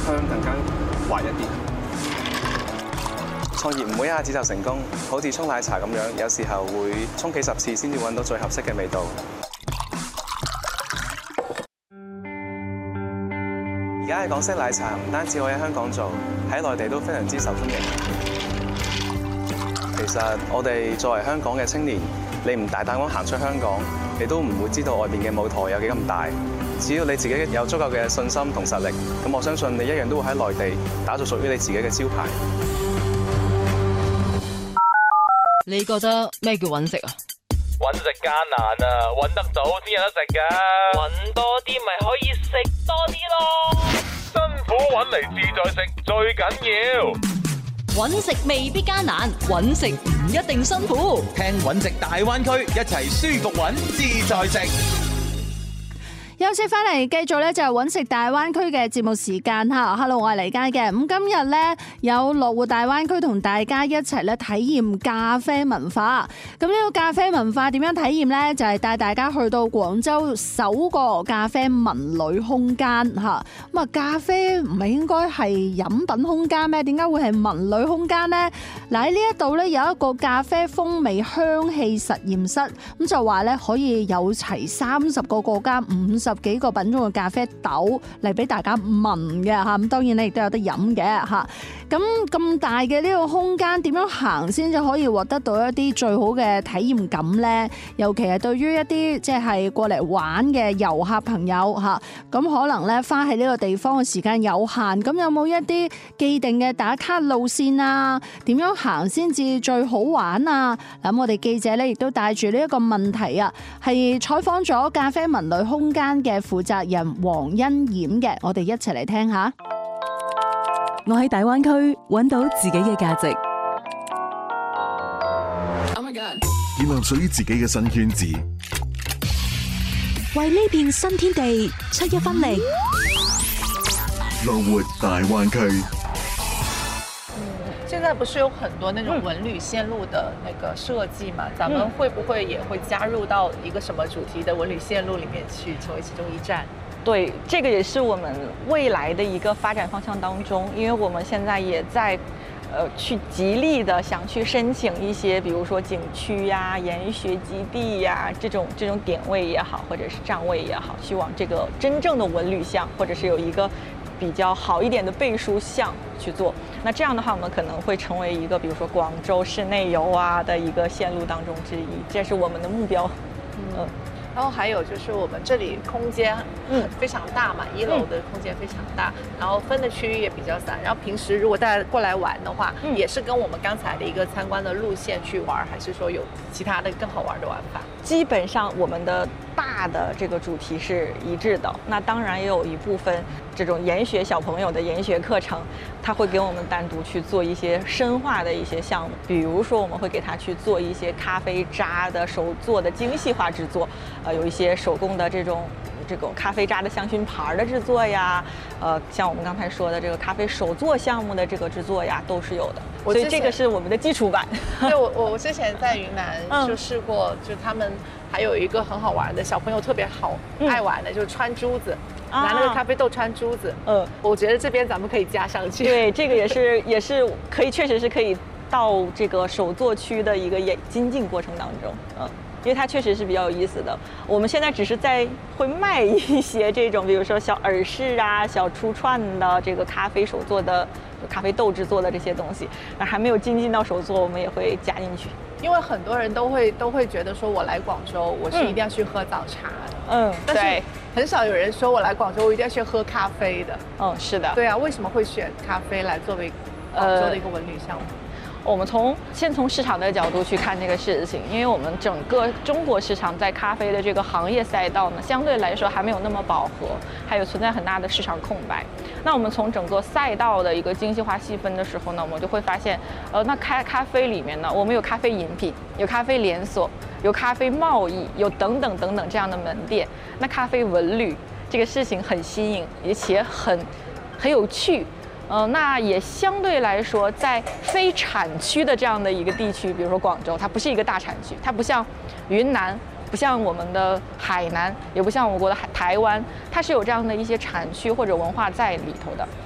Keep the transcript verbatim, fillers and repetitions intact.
香更加滑一啲。創業唔會一下子就成功，好似沖奶茶咁樣，有時候會沖幾十次先至揾到最合適嘅味道。而家嘅港式奶茶唔單止可以喺香港做，喺內地都非常之受歡迎。其實我哋作為香港嘅青年，你唔大膽咁行出香港，你都唔會知道外面嘅舞台有幾咁大。只要你自己有足夠嘅信心同實力，咁我相信你一樣都會喺內地打造屬於你自己嘅招牌。 你覺得咩叫揾食啊？ 揾食艱難啊，揾得到先有得食㗎。揾多啲咪可以食多啲咯。辛苦揾嚟自在食最緊要。 揾食未必艱難，揾食唔一定辛苦。 聽揾食大灣區，一齊舒服揾自在食。 休息翻嚟，繼續咧就係揾食大灣區嘅節目時間嚇。Hello， 我係黎佳嘅。咁今日咧有羅湖大灣區同大家一齊咧體驗咖啡文化。咁呢個咖啡文化點樣體驗咧？就係帶大家去到廣州首個咖啡文旅空間嚇。咁啊，咖啡唔係應該係飲品空間咩？點解會係文旅空間咧？嗱，喺呢一度咧有一個咖啡風味香氣實驗室，咁就話咧可以有齊三十個國家五十幾個品種嘅咖啡豆嚟俾大家聞嘅嚇，咁當然咧亦都有得飲嘅嚇。咁咁大嘅呢個空間點樣行先至可以獲得到一啲最好嘅體驗感呢？尤其係對於一啲即係過嚟玩嘅遊客朋友嚇，咁可能咧花喺呢個地方嘅時間有限，咁有冇一啲既定嘅打卡路線啊？點樣行先至最好玩啊？咁我哋記者咧亦都帶住呢一個問題啊，係採訪咗咖啡文旅空間嘅負責人黃欣冉嘅，我哋一齊嚟聽下。 我喺大灣區揾到自己嘅價值， 建立屬於自己嘅新圈子， 為呢片新天地出一分力。 樂活大灣區。 現在不是有很多那種文旅線路的那個設計嘛？咱們會不會也會加入到一個什麼主題的文旅線路裡面去，成為其中一站？ 對，這個也是我們未來的一個發展方向當中，因為我們現在也在，呃，去極力的想去申請一些，比如說景區呀、研學基地呀這種這種點位也好，或者是站位也好，希望這個真正的文旅項，或者是有一個比較好一點的背書項去做。那這樣的話，我們可能會成為一個，比如說廣州市內遊啊的一個線路當中之一，這是我們的目標。嗯。 然後還有就是我們這裡空間嗯非常大嘛，嗯、一樓的空間非常大，然後分的區域也比較散。然後平時如果大家過來玩的話，嗯、也是跟我們剛才的一個參觀的路線去玩，還是說有其他的更好玩的玩法？ 基本上我們的大的這個主題是一致的。那當然也有一部分這種研學小朋友的研學課程，他會給我們單獨去做一些深化的一些項目，比如說我們會給他去做一些咖啡渣的手做的精細化製作。呃，有一些手工的這種這種咖啡渣的香薰牌的製作呀，呃，像我們剛才說的這個咖啡手作項目的這個製作呀，都是有的。所以這個是我們的基礎版。 對，我我之前在雲南就試過，就他們還有一個很好玩的，小朋友特別好愛玩的，就是穿珠子，拿那個咖啡豆穿珠子。嗯，我覺得這邊咱們可以加上去。 對，這個也是也是可以，確實是可以到這個手作區的一個演精進過程當中。嗯。因為它確實是比較有意思的，我們現在只是在會賣一些這種，比如說小耳飾啊、小出串的這個咖啡手做的咖啡豆製作的這些東西，而還沒有精進到手做，我們也會加進去。因為很多人都會都會覺得說，我來廣州，我是一定要去喝早茶的。嗯，但是很少有人說我來廣州，我一定要去喝咖啡的。嗯，是的。對啊，為什麼會選咖啡來作為廣州的一個文旅項目？我們從先從市場的角度去看這個事情，因為我們整個中國市場在咖啡的這個行業賽道呢，相對來說還沒有那麼飽和，還有存在很大的市場空白。那我們從整個賽道的一個精細化細分的時候呢，我們就會發現，呃，那咖咖啡裡面呢，我們有咖啡飲品，有咖啡連鎖，有咖啡貿易，有等等等等這樣的門店。那咖啡文旅這個事情很新穎，而且很很有趣。呃，那也相對來說，在非產區的這樣的一個地區，比如說廣州，它不是一個大產區，它不像雲南，不像我們的海南，也不像我國的海台灣，它是有這樣的一些產區或者文化在裡頭的。